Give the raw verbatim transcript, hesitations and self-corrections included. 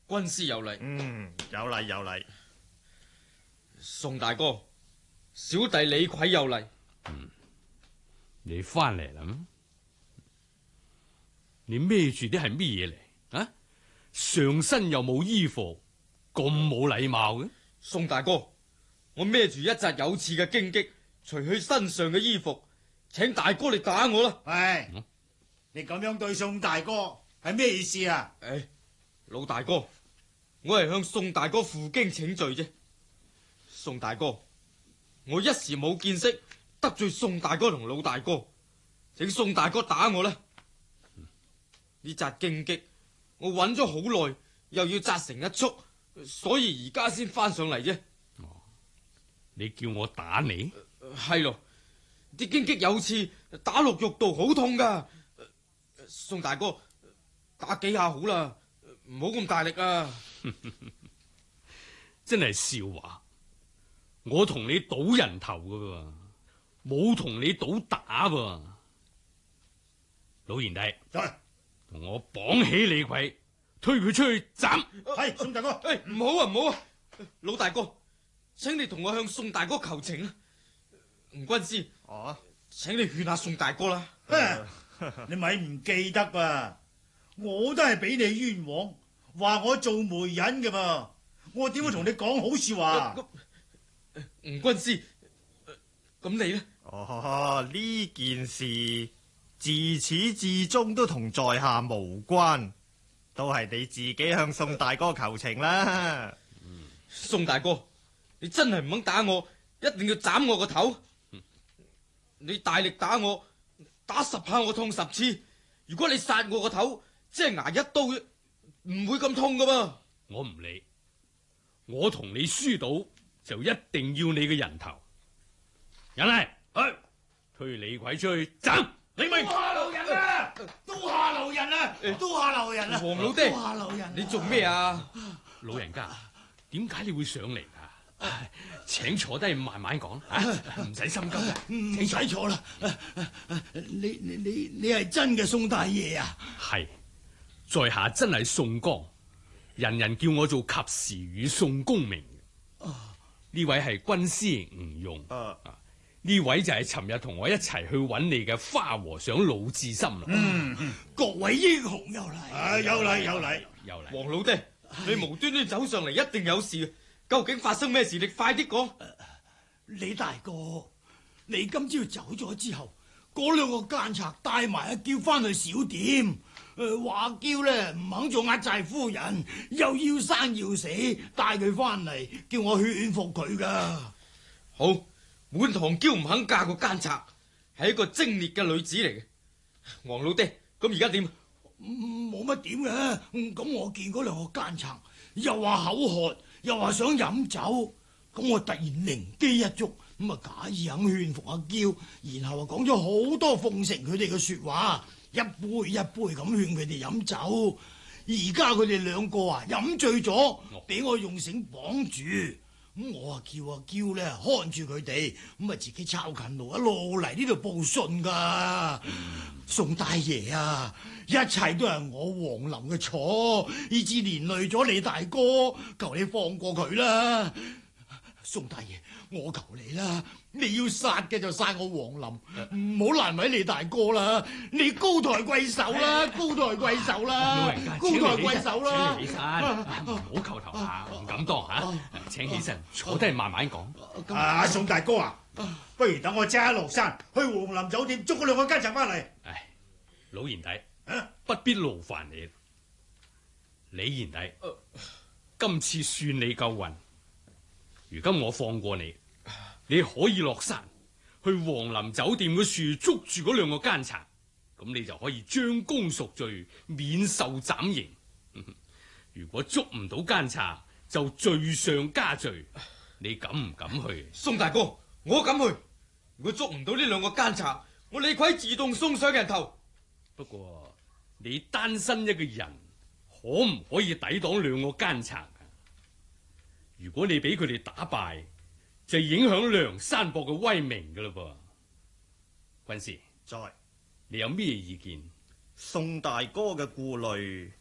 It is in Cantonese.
軍師有禮。 嗯，有禮有禮。 宋大哥，小弟李逵有禮。 嗯，你翻嚟啦咩？你孭住啲係咩嘢嚟啊？上身又冇衣服，咁冇禮貌嘅。 宋大哥，我孭住一紮有刺嘅荊棘，除去身上嘅衣服，請大哥你打我啦。 喂，嗯、你咁樣對宋大哥係咩意思啊？ 誒、哎，老大哥，我係向宋大哥負荊請罪啫。宋大哥，我一時冇見識，得罪宋大哥同老大哥，請宋大哥打我啦。呢紮荊棘我揾咗好耐，又要紮成一束，所以而家先翻上嚟啫。 哦，你叫我打你？ 係咯，啲荊棘有刺，打落肉度好痛噶。宋大哥，打幾下好啦，唔好咁大力啊！ 真係笑話，我同你賭人頭噶噃，冇同你賭打噃。老賢弟，同我綁起李逵，推佢出去斬。 係宋大哥， 誒，唔好啊，唔好啊，老大哥，請你同我向宋大哥求情啊！吳軍師，哦，請你勸下宋大哥啦。 你咪唔記得啊？我都係俾你冤枉，話我做媒人㗎嘛，我點會同你講好說話？ 吳軍師，咁你呢？ 哦，呢件事自始至終都同在下無關，都係你自己向宋大哥求情啦。 嗯、宋大哥，你真係唔肯打我，一定要斬我個頭。嗯、你大力打我，打十下我痛十次。如果你殺我個頭，即係挨一刀，唔會咁痛噶噃。 我唔理，我同你輸到就一定要你嘅人頭。人嚟，去推李逵出去斬。你咪刀下留人啊！刀下留人啊！刀下留人啊！ 黃老爹， 刀下留人， 你做咩啊？ 老人家，點解你會上嚟噶？請坐低慢慢講，唔使心急嘅。 唔使坐啦。你你你你係真嘅宋大爺啊？ 係，在下真係宋江，人人叫我做及時雨宋公明。呢位係軍師吳用。啊呢位就係尋日同我一齊去揾你嘅花和尚魯智深啦。 嗯，各位英雄有禮，啊，有禮有禮有禮。 黃老爹，你無端端走上嚟，一定有事。究竟發生咩事？你快啲講。 李大哥，你今朝走咗之後，嗰兩個奸賊帶埋阿嬌翻去小店，誒話嬌咧唔肯做壓寨夫人，又要生要死，帶佢翻嚟，叫我勸服佢噶。 好。滿堂嬌唔肯嫁個奸賊，係一個精烈嘅女子嚟嘅。黃老爹，咁而家點？冇乜點嘅。咁我見嗰兩個奸賊又話口渴，又話想飲酒，咁我突然靈機一觸，咁啊假意肯勸服阿嬌，然後啊講咗好多奉承佢哋嘅說話，一杯一杯咁勸佢哋飲酒。而家佢哋兩個啊飲醉咗，俾我用繩綁住。咁我啊叫阿嬌咧看住佢哋，咁啊自己抄近路一路嚟呢度報信噶。嗯、宋大爺啊，一切都係我黃林嘅錯，以致連累咗你大哥，求你放過佢啦。宋大爺，我求你啦，你要殺嘅就殺我黃林，唔好難為你大哥啦。你高抬貴手啦，高抬貴手啦， 老人家， 高抬貴手啦， 請你起身，唔好叩頭下，唔敢當吓。請起身，坐低慢慢講。 啊，宋大哥啊，不如等我即刻落山去黃林酒店捉嗰兩個奸賊翻嚟。 唉，老賢弟，不必勞煩你。李賢弟，今次算你夠運。如今我放過你，你可以落山去黃林酒店嘅樹捉住嗰兩個奸賊，咁你就可以將功贖罪，免受斬刑。如果捉唔到奸賊，就罪上加罪。你敢唔敢去？ 宋大哥，我敢去。如果捉唔到呢兩個奸賊，我李逵自動送上人頭。 不過你單身一個人，可唔可以抵擋兩個奸賊？如果你俾佢哋打敗，就影響梁山泊嘅威名噶嘞噃。軍師， 在， 你有咩意見？ 宋大哥嘅顧慮，